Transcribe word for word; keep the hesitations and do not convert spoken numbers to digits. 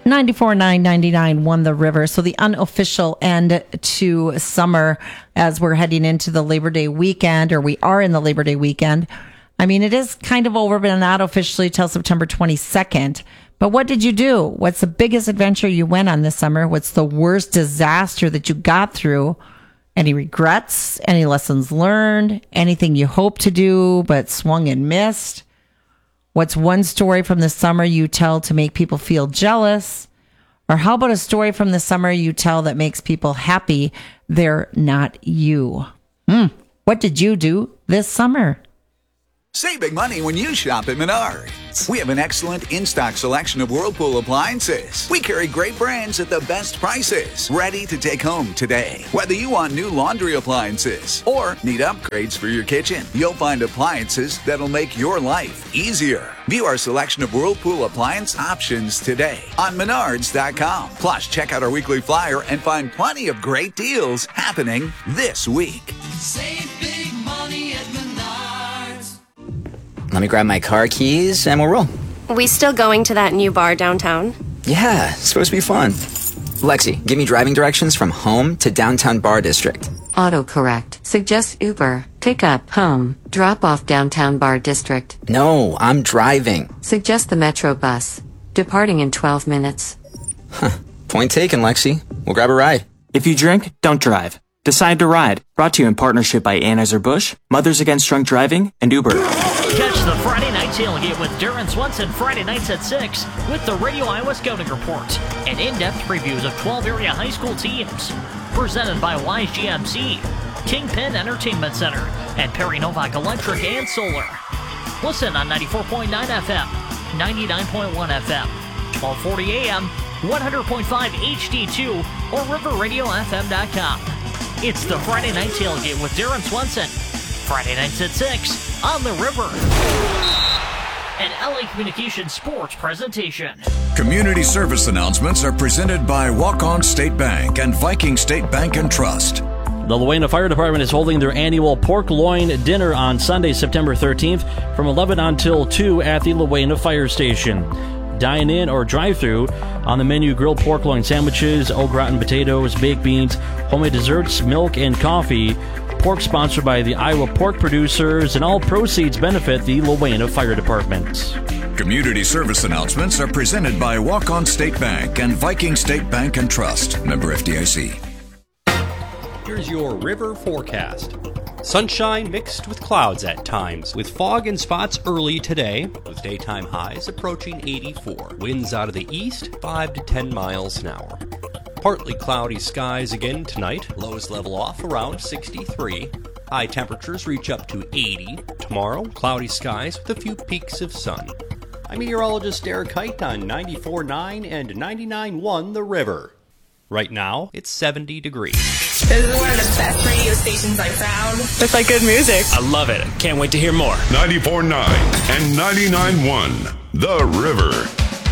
ninety-four nine ninety-nine won the river. So the unofficial end to summer as we're heading into the Labor Day weekend, or we are in the Labor Day weekend. I mean, it is kind of over, but not officially till September twenty-second. But what did you do? What's the biggest adventure you went on this summer? What's the worst disaster that you got through? Any regrets? Any lessons learned? Anything you hoped to do but swung and missed? What's one story from the summer you tell to make people feel jealous? Or how about a story from the summer you tell that makes people happy they're not you? Mm, what did you do this summer? Save big money when you shop at Menards. We have an excellent in-stock selection of Whirlpool appliances. We carry great brands at the best prices, ready to take home today. Whether you want new laundry appliances or need upgrades for your kitchen, you'll find appliances that'll make your life easier. View our selection of Whirlpool appliance options today on Menards dot com. Plus, check out our weekly flyer and find plenty of great deals happening this week. Save big money at Menards. Let me grab my car keys and we'll roll. We still going to that new bar downtown? Yeah, it's supposed to be fun. Lexi, give me driving directions from home to downtown bar district. Autocorrect. Suggest Uber. Pick up, home. Drop off downtown bar district. No, I'm driving. Suggest the Metro bus. Departing in twelve minutes. Huh. Point taken, Lexi. We'll grab a ride. If you drink, don't drive. Decide to ride. Brought to you in partnership by Anheuser-Busch, Mothers Against Drunk Driving, and Uber. Catch the Friday Night Tailgate with Darren Swenson Friday nights at six with the Radio Iowa Scouting Report and in-depth previews of twelve area high school teams. Presented by Wise G M C, Kingpin Entertainment Center, and Perry Novak Electric and Solar. Listen on ninety-four point nine F M, ninety-nine point one F M, twelve forty A M, one hundred point five H D two, or river radio f m dot com. It's the Friday Night Tailgate with Darren Swenson. Friday nights at six on the River. An L A Communications Sports presentation. Community service announcements are presented by Walk-On State Bank and Viking State Bank and Trust. The Luena Fire Department is holding their annual pork loin dinner on Sunday, September thirteenth from eleven until two at the Luena Fire Station. Dine in or drive-through. On the menu, grilled pork loin sandwiches, au gratin potatoes, baked beans, homemade desserts, milk, and coffee. Pork sponsored by the Iowa Pork Producers, and all proceeds benefit the Luena Fire Department. Community service announcements are presented by Walk-On State Bank and Viking State Bank and Trust. Member F D I C. Here's your river forecast. Sunshine mixed with clouds at times, with fog and spots early today, with daytime highs approaching eighty-four. Winds out of the east, five to ten miles an hour. Partly cloudy skies again tonight, lows level off around sixty-three. High temperatures reach up to eighty. Tomorrow, cloudy skies with a few peaks of sun. I'm meteorologist Derek Kite on ninety-four point nine and ninety-nine point one The River. Right now, it's seventy degrees. This is one of the best radio stations I've found. It's like good music. I love it. Can't wait to hear more. ninety-four point nine and ninety-nine point one The River.